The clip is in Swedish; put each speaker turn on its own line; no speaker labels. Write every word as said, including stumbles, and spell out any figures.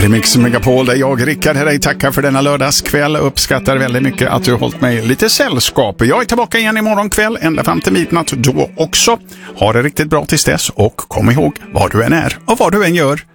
Här är Mix Megapol där jag, Rickard, här dig tackar för denna lördagskväll. Uppskattar väldigt mycket att du har hållit mig lite sällskap. Jag är tillbaka igen imorgon kväll, ända fram till midnatt då också. Ha det riktigt bra tills dess och kom ihåg, var du än är och vad du än gör,